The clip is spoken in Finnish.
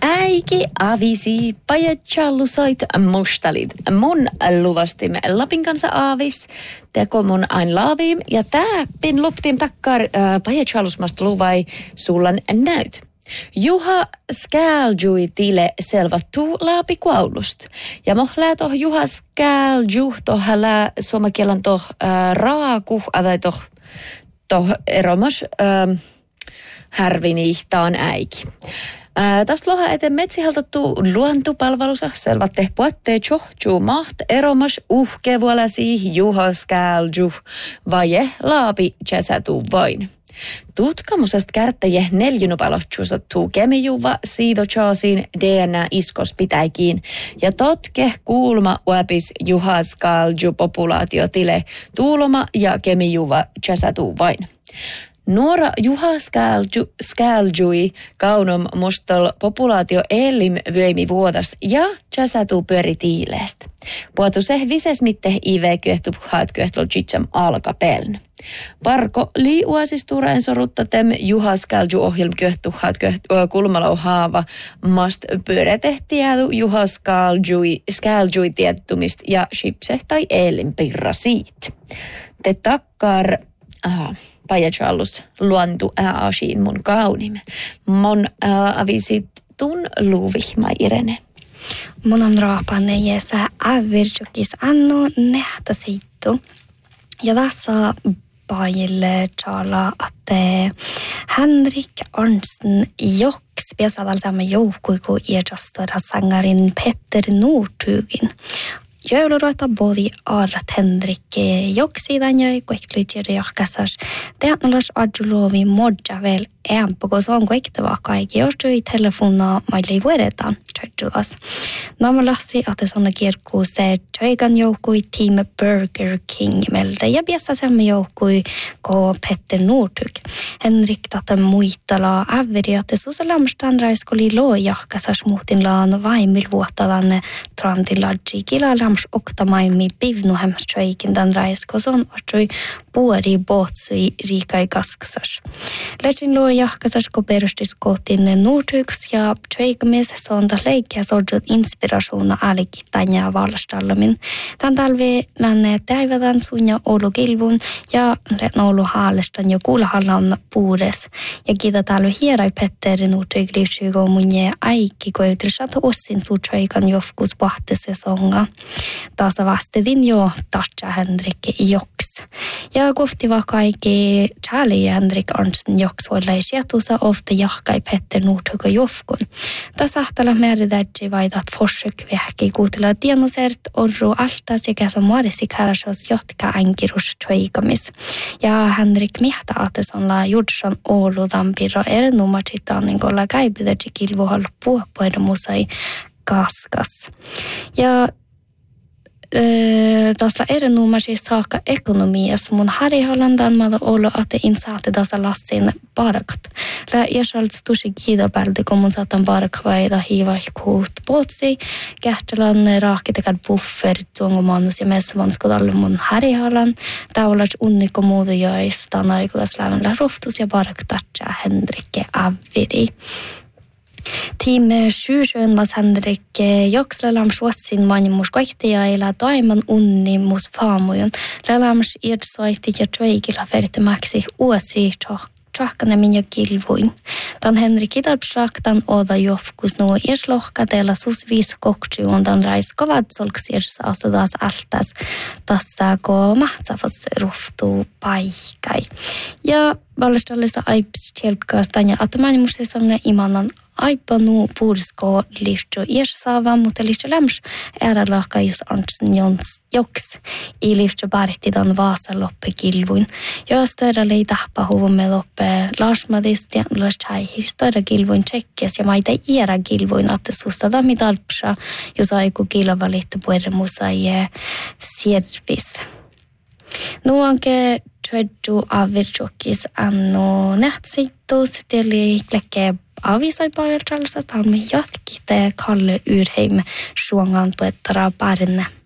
Äiki avisi pajatsallusoit mustalit. Mun luvastim Lapin kanssa aavis. Teko mun ain laaviim. Ja tääppin luptim takkar pajatsallusmast luvai sullan näyt. Juha skääljui tile selvattuu laapi kuaulust. Ja mohlää toh Juha skääljui tohälä suomakielan toh raaku, tai toh eromas härvinihtaan äiki. Tästä loha eteen metsihaltattu luontopalvelussa selvatte puotte johtuu maht eromas uhkevuolasi Juha skääljui vaje laapi jäsätuu vain. Tutkamusesta kärttäjä neljänopalotsuusattuu kemijuva siidochaasiin DNA-iskos pitäikiin ja totke kuulma uäpis Juha skääljui populaatiotile tuuloma ja kemijuva jäsätuu vain. Nuora Juha skääljui kaunom mustol populaatio elim vyöimi vuodast ja jäsätuu pyöri tiileestä. Puotu se visesmitte ive kyehtu haatkyehtlol jitsam alkapeln. Parko liuasistuuraen soruttatem Juha skääljui ohjelm kyehtu kulmalau haava mast pyöretehtiädu Juha skääljui tiettumist ja shipse tai elim pirra siit. Te takkar... pajatsalus luontu asiin mun kaunimme. Mun avisit tun luvihma Irene. Mun on raapane ja sä ävirjukis anno nähtä seittu. Ja tässä paille tjala, että Henrik Arntzen joks piesä sama joukku kuin iästöra sangarin Petter Northugin. Jouluruota bodi arrat Henrik joksidan ja kuikklytjeri johkasas. Teatnolas adjulovi modja vel ämpoko se on kuiktava kaikki. Jos tui telefona maili vuodetaan tjärjulas. Namalasi, että se on kirkku se tjöikan joukkui Team Burger King meltä. Ja piessä semme joukkui ko Petter Northug. Henrik tätä muistala äveri, että suusalamstaan raiskoli loo johkasas muutin laan vaimil vuottalanne trantiladji kilala oktamaimi pivnu hemstreikin dan raiskoson ostui puori botsui riikai kaskasas. Läsin luo jahkasas ko perustis kohtiin Northugs ja treikamies sonta leikkiä sodjut inspirationa alikitain ja valstallamin. Tän talvi länne täivätän sunja olu kilvun ja letna olu haalestan jo kuulahallan puures. Ja kiitä talvi hierai Petter Northug liivsygo munje aikki koiutrisat ossin su treikan jofkus pahtesesonga. Tasa vastedin jo tatsa Henrik joks. Ja kohtiva kaikki Charlie ja Henrik Arntzen joks voillaisia tuossa ofta jahkai Petter Northug jofkun. Tasa ahtala määrätäjä vaidat forsökvähki kuutella tienusert orru alta sekä samuarisi kärsos jotka ankirus treikamis. Ja Henrik mihta atesonla judson olu dampiro erinomaisitaan kolla käipitäjä kilvohalla puhupuedamusai kaskas. Ja tässä erinomaisesti saakka ekonomiassa mun harjahallandan mä ollut, että insaate tässä lassin parakat. Lää iäsalta tosi kiitopälti, kun mun saatan parakvaita hiivaikuut potsi. Kähtälän raakkitekään bufferit tuonko mannus ja messä manskotalle mun harjahallan. Taulas unnikko muuta joista naikutas lävänllä roftus ja paraktatsa Henrikke Avviri. Team Sjusjön vas Henrik jokslalam suotsin manimus kaiktiailla toiman unnimus faamujun. Lalamus irtsoitti ja treikilla fertimaksi uusi tjohkana minä kilvuin. Tan Henrik idarpsraktan oda jofkus nuo irslohkatella susviis kokjuun tan raiskovat solksirsa asudas altas. Tässä ko mahtsafas ruftu paikai. Ja valstallista aips tjelkkaastaan ja atomanimusesonga imanan aipanu puolisko liittyy iäsaavan, mutta liittyy lämps äärälahka jos Arntzen joks. I liittyy parittidan vaasaloppe kilvuin. Jos töydä lei tahpa huvumme loppe laasmadista ja lastai historia kilvuin tsekkias ja maita iärä kilvuin, että suustada mitalpsa, jos aiku kilva liittyy pueremusai siervis. Nuonke treddu avirjokis anno nähtsittu, seteli klekke avisai pajarjalsa talmi jatkite Kalle Yrheim suongan tuettara parne.